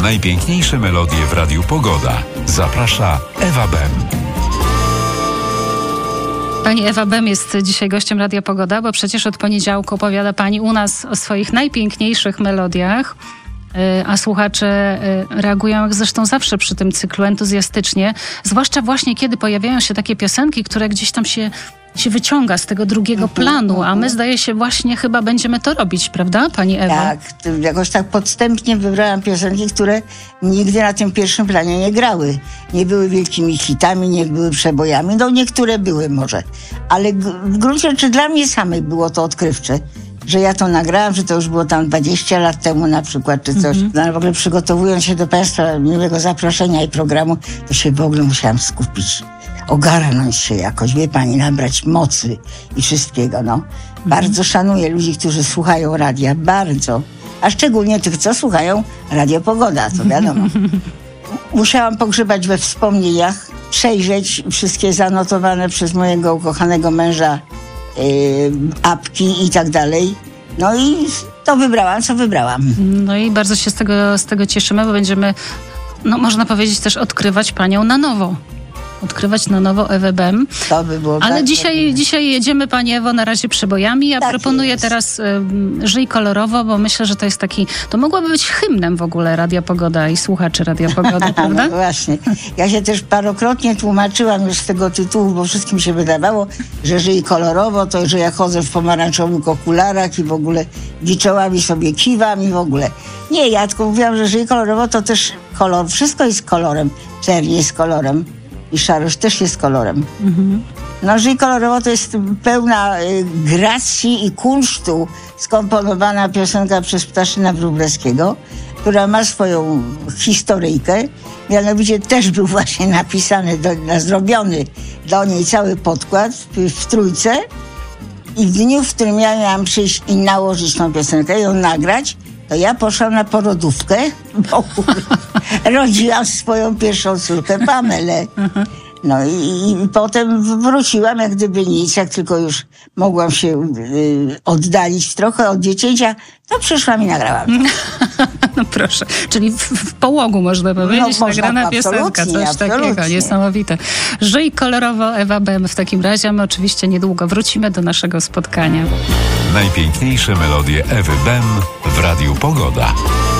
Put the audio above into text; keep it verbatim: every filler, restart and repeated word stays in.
Najpiękniejsze melodie w Radiu Pogoda. Zaprasza Ewa Bem. Pani Ewa Bem jest dzisiaj gościem Radia Pogoda, bo przecież od poniedziałku opowiada Pani u nas o swoich najpiękniejszych melodiach, a słuchacze reagują jak zresztą zawsze przy tym cyklu entuzjastycznie, zwłaszcza właśnie kiedy pojawiają się takie piosenki, które gdzieś tam się, się wyciąga z tego drugiego planu, a my zdaje się właśnie chyba będziemy to robić, prawda Pani Ewa? Tak, jakoś tak podstępnie wybrałam piosenki, które nigdy na tym pierwszym planie nie grały. Nie były wielkimi hitami, nie były przebojami, no niektóre były może, ale w gruncie rzeczy dla mnie samej było to odkrywcze, że ja to nagrałam, że to już było tam dwadzieścia lat temu na przykład, czy coś. Mm-hmm. No, ale w ogóle przygotowując się do Państwa miłego zaproszenia i programu, to się w ogóle musiałam skupić, ogarnąć się jakoś, wie Pani, nabrać mocy i wszystkiego, no. Mm-hmm. Bardzo szanuję ludzi, którzy słuchają radia, bardzo. A szczególnie tych, co słuchają Radio Pogoda, to wiadomo. Musiałam pogrzebać we wspomnieniach, przejrzeć wszystkie zanotowane przez mojego ukochanego męża Yy, apki i tak dalej. No i to wybrałam, co wybrałam. No i bardzo się z tego, z tego cieszymy, bo będziemy, no można powiedzieć, też odkrywać Panią na nowo. Odkrywać na nowo Ewę Bem. To by było Ale bardzo dzisiaj, dzisiaj jedziemy, Pani Ewo, na razie przebojami. Ja tak proponuję jest. teraz y, Żyj kolorowo, bo myślę, że to jest taki, to mogłoby być hymnem w ogóle Radia Pogoda i słuchaczy Radia Pogoda, prawda? No właśnie. Ja się też parokrotnie tłumaczyłam już z tego tytułu, bo wszystkim się wydawało, że Żyj kolorowo, to że ja chodzę w pomarańczowych okularach i w ogóle giczołami sobie kiwam i w ogóle. Nie, ja tylko mówiłam, że Żyj kolorowo to też kolor, wszystko jest kolorem. Czerń jest kolorem. I szarość też jest kolorem. Mhm. No, Żyj kolorowo to jest pełna y, gracji i kunsztu skomponowana piosenka przez Ptaszyna Wróblewskiego, która ma swoją historyjkę. Mianowicie też był właśnie napisany, do, na, zrobiony do niej cały podkład w, w trójce. I w dniu, w którym ja miałam przyjść i nałożyć tą piosenkę, ją nagrać, to ja poszłam na porodówkę, bo rodziłam swoją pierwszą córkę, Pamelę. No i, i potem wróciłam, jak gdyby nic, jak tylko już mogłam się y, oddalić trochę od dziecięcia, to przyszłam i nagrałam. No proszę, czyli w, w połogu można powiedzieć, no, nagrana można, piosenka, coś takiego, niesamowite. Żyj kolorowo, Ewa Bem w takim razie, my oczywiście niedługo wrócimy do naszego spotkania. Najpiękniejsze melodie Ewy Bem w Radiu Pogoda.